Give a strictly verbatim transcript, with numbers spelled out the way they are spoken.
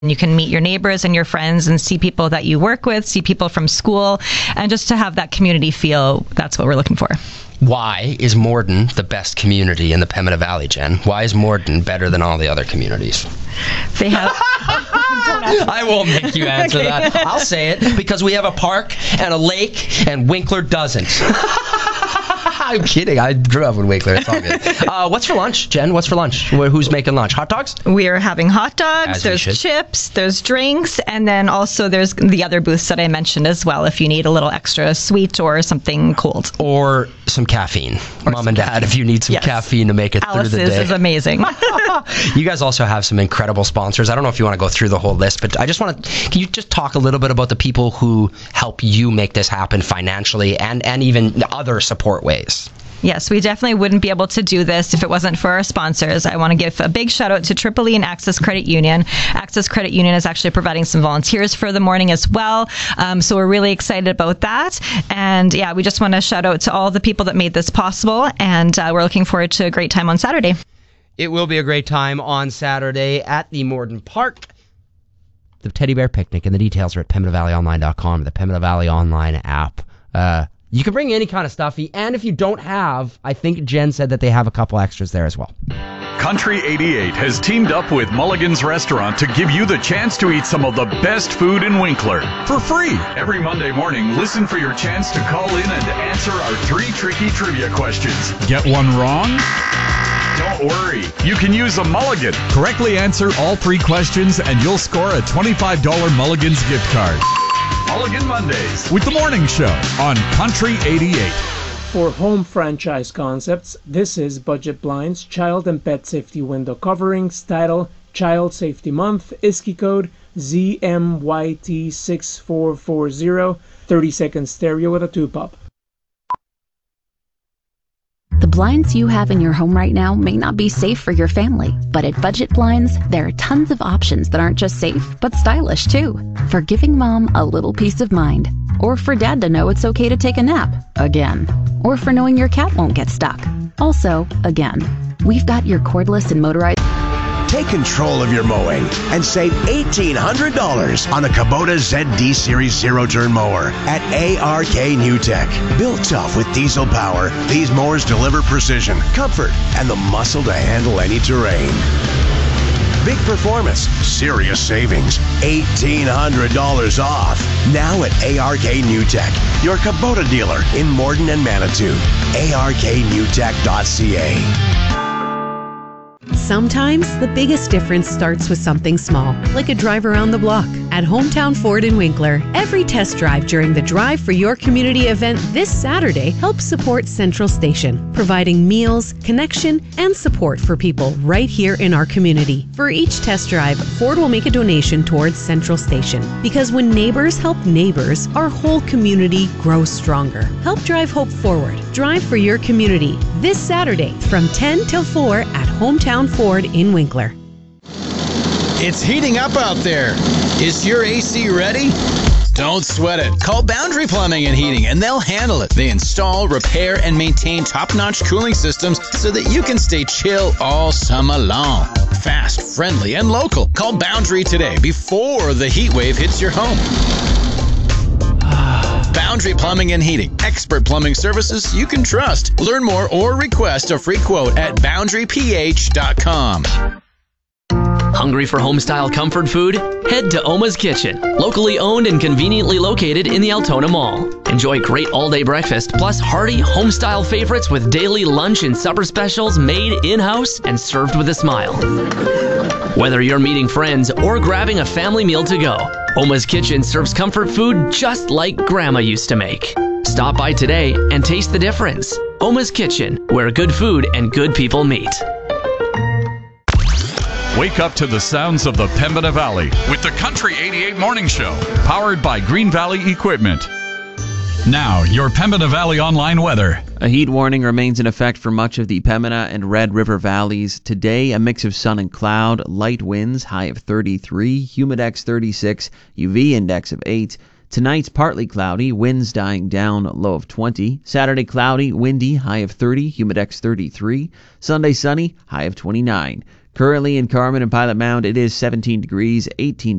You can meet your neighbors and your friends and see people that you work with, see people from school, and just to have that community feel. That's what we're looking for. Why is Morden the best community in the Pembina Valley, Jen? Why is Morden better than all the other communities? They have... I won't make you answer okay. that. I'll say it, because we have a park and a lake, and Winkler doesn't. I'm kidding. I grew up in Winkler. It's all good. Uh, what's for lunch, Jen? What's for lunch? Who's making lunch? Hot dogs? We are having hot dogs. As there's chips. There's drinks. And then also there's the other booths that I mentioned as well if you need a little extra sweet or something cold. Or some caffeine. Or Mom and Dad, caffeine. If you need some yes. caffeine to make it Alice's through the day. Alice's is amazing. You guys also have some incredible sponsors. I don't know if you want to go through the whole list, but I just want to, can you just talk a little bit about the people who help you make this happen financially and, and even other support ways? Yes, we definitely wouldn't be able to do this if it wasn't for our sponsors. I want to give a big shout out to Triple E and Access Credit Union. Access Credit Union is actually providing some volunteers for the morning as well. Um, so we're really excited about that. And yeah, we just want to shout out to all the people that made this possible. And uh, we're looking forward to a great time on Saturday. It will be a great time on Saturday at the Morden Park. The Teddy Bear Picnic, and the details are at pembina valley online dot com, the Pembina Valley Online app. Uh, You can bring any kind of stuffy, and if you don't have, I think Jen said that they have a couple extras there as well. Country eighty-eight has teamed up with Mulligan's Restaurant to give you the chance to eat some of the best food in Winkler for free. Every Monday morning, listen for your chance to call in and answer our three tricky trivia questions. Get one wrong? Don't worry. You can use a Mulligan. Correctly answer all three questions, and you'll score a twenty-five dollars Mulligan's gift card. Mulligan Mondays with the Morning Show on Country eighty-eight. For home franchise concepts, this is Budget Blinds Child and Pet Safety Window Coverings, title Child Safety Month, I S K I code Z M Y T six four four zero, thirty second stereo with a two-pop. The blinds you have in your home right now may not be safe for your family, but at Budget Blinds, there are tons of options that aren't just safe, but stylish too. For giving mom a little peace of mind, or for dad to know it's okay to take a nap, again. Or for knowing your cat won't get stuck, also, again. We've got your cordless and motorized... Take control of your mowing and save eighteen hundred dollars on a Kubota Z D Series zero-turn mower at A R K New Tech. Built tough with diesel power, these mowers deliver precision, comfort, and the muscle to handle any terrain. Big performance, serious savings, eighteen hundred dollars off. Now at A R K New Tech, your Kubota dealer in Morden and Manitou. A R K new tech dot C A. Sometimes the biggest difference starts with something small, like a drive around the block. At Hometown Ford in Winkler, every test drive during the Drive for Your Community event this Saturday helps support Central Station, providing meals, connection, and support for people right here in our community. For each test drive, Ford will make a donation towards Central Station, because when neighbors help neighbors, our whole community grows stronger. Help drive hope forward. Drive for Your Community this Saturday from ten till four at Hometown Ford in Winkler. It's heating up out there. Is your A C ready? Don't sweat it. Call Boundary Plumbing and Heating and they'll handle it. They install, repair, and maintain top-notch cooling systems so that you can stay chill all summer long. Fast, friendly, and local. Call Boundary today before the heat wave hits your home. Boundary Plumbing and Heating. Expert plumbing services you can trust. Learn more or request a free quote at boundary p h dot com. Hungry for home-style comfort food? Head to Oma's Kitchen, locally owned and conveniently located in the Altona Mall. Enjoy great all-day breakfast, plus hearty home-style favorites with daily lunch and supper specials made in-house and served with a smile. Whether you're meeting friends or grabbing a family meal to go, Oma's Kitchen serves comfort food just like Grandma used to make. Stop by today and taste the difference. Oma's Kitchen, where good food and good people meet. Wake up to the sounds of the Pembina Valley with the Country eighty-eight Morning Show, powered by Green Valley Equipment. Now, your Pembina Valley online weather. A heat warning remains in effect for much of the Pembina and Red River valleys. Today, a mix of sun and cloud, light winds, high of thirty-three, humidex thirty-six, U V index of eight. Tonight's partly cloudy, winds dying down, low of twenty. Saturday, cloudy, windy, high of thirty, humidex thirty-three. Sunday, sunny, high of twenty-nine. Currently in Carmen and Pilot Mound, it is seventeen degrees, eighteen